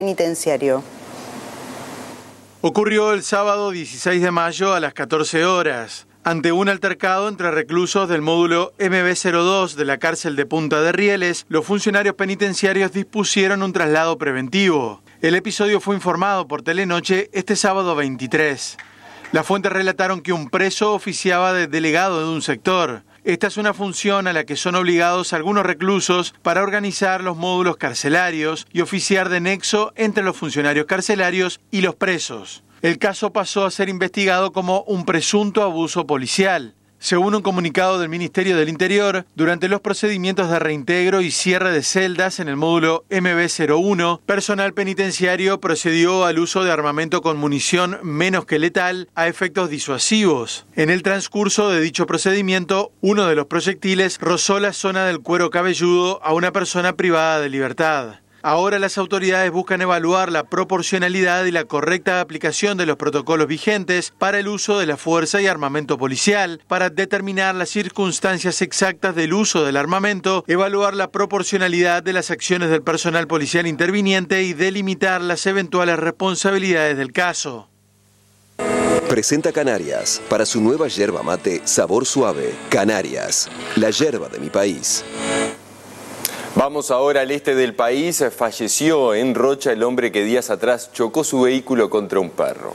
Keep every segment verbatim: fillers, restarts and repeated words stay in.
penitenciario. Ocurrió el sábado dieciséis de mayo a las catorce horas. Ante un altercado entre reclusos del módulo M B cero dos de la cárcel de Punta de Rieles, los funcionarios penitenciarios dispusieron un traslado preventivo. El episodio fue informado por Telenoche este sábado veintitrés. Las fuentes relataron que un preso oficiaba de delegado de un sector. Esta es una función a la que son obligados algunos reclusos para organizar los módulos carcelarios y oficiar de nexo entre los funcionarios carcelarios y los presos. El caso pasó a ser investigado como un presunto abuso policial. Según un comunicado del Ministerio del Interior, durante los procedimientos de reintegro y cierre de celdas en el módulo M B cero uno, personal penitenciario procedió al uso de armamento con munición menos que letal a efectos disuasivos. En el transcurso de dicho procedimiento, uno de los proyectiles rozó la zona del cuero cabelludo a una persona privada de libertad. Ahora las autoridades buscan evaluar la proporcionalidad y la correcta aplicación de los protocolos vigentes para el uso de la fuerza y armamento policial, para determinar las circunstancias exactas del uso del armamento, evaluar la proporcionalidad de las acciones del personal policial interviniente y delimitar las eventuales responsabilidades del caso. Presenta Canarias para su nueva yerba mate sabor suave. Canarias, la yerba de mi país. Vamos ahora al este del país. Falleció en Rocha el hombre que días atrás chocó su vehículo contra un perro.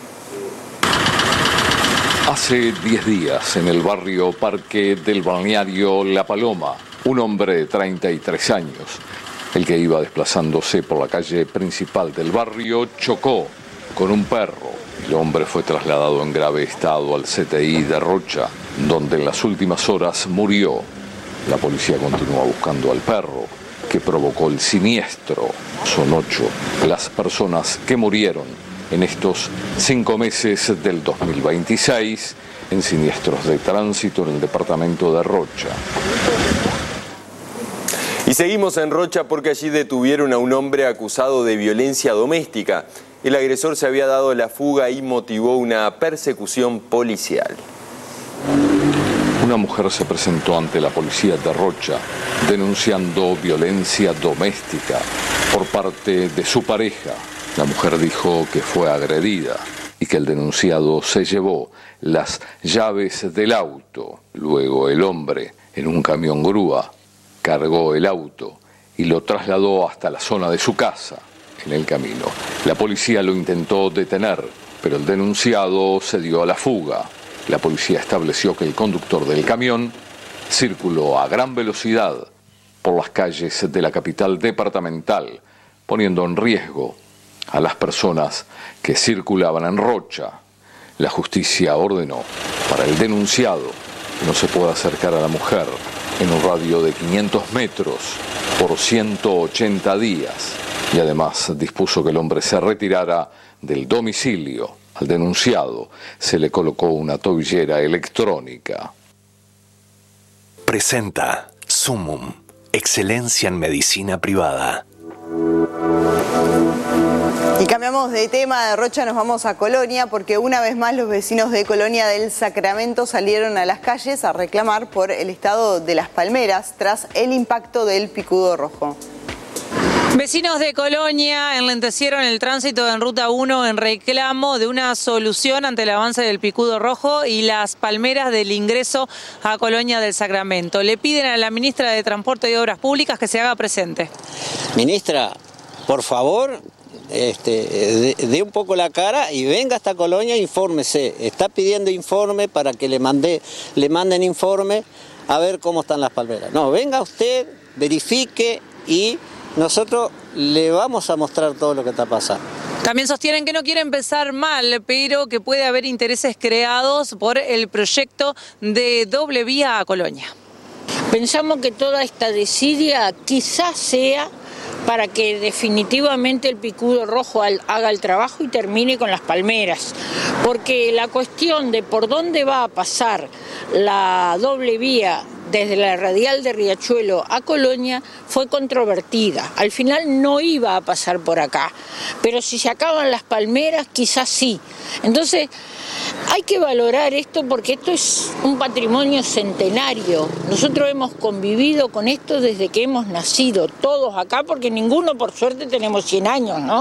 Hace diez días, en el barrio Parque del balneario La Paloma, un hombre de treinta y tres años, el que iba desplazándose por la calle principal del barrio, chocó con un perro. El hombre fue trasladado en grave estado al C T I de Rocha, donde en las últimas horas murió. La policía continúa buscando al perro que provocó el siniestro. Son ocho las personas que murieron en estos cinco meses del dos mil veintiséis en siniestros de tránsito en el departamento de Rocha. Y seguimos en Rocha porque allí detuvieron a un hombre acusado de violencia doméstica. El agresor se había dado la fuga y motivó una persecución policial. Una mujer se presentó ante la policía de Rocha denunciando violencia doméstica por parte de su pareja. La mujer dijo que fue agredida y que el denunciado se llevó las llaves del auto. Luego el hombre, en un camión grúa, cargó el auto y lo trasladó hasta la zona de su casa. En el camino, la policía lo intentó detener, pero el denunciado se dio a la fuga. La policía estableció que el conductor del camión circuló a gran velocidad por las calles de la capital departamental, poniendo en riesgo a las personas que circulaban en Rocha. La justicia ordenó para el denunciado que no se pueda acercar a la mujer en un radio de quinientos metros por ciento ochenta días y además dispuso que el hombre se retirara del domicilio. Al denunciado se le colocó una tobillera electrónica. Presenta Sumum, excelencia en medicina privada. Y cambiamos de tema, de Rocha nos vamos a Colonia, porque una vez más los vecinos de Colonia del Sacramento salieron a las calles a reclamar por el estado de las palmeras tras el impacto del picudo rojo. Vecinos de Colonia enlentecieron el tránsito en Ruta uno en reclamo de una solución ante el avance del picudo rojo y las palmeras del ingreso a Colonia del Sacramento. Le piden a la ministra de Transporte y Obras Públicas que se haga presente. Ministra, por favor, este, dé de un poco la cara y venga hasta Colonia e infórmese. Está pidiendo informe para que le, mande, le manden informe a ver cómo están las palmeras. No, venga usted, verifique y nosotros le vamos a mostrar todo lo que está pasando. También sostienen que no quiere empezar mal, pero que puede haber intereses creados por el proyecto de doble vía a Colonia. Pensamos que toda esta desidia quizás sea para que definitivamente el picudo rojo haga el trabajo y termine con las palmeras. Porque la cuestión de por dónde va a pasar la doble vía desde la radial de Riachuelo a Colonia fue controvertida. Al final no iba a pasar por acá, pero si se acaban las palmeras, quizás sí. Entonces, hay que valorar esto porque esto es un patrimonio centenario. Nosotros hemos convivido con esto desde que hemos nacido, todos acá, porque ninguno, por suerte, tenemos cien años, ¿no?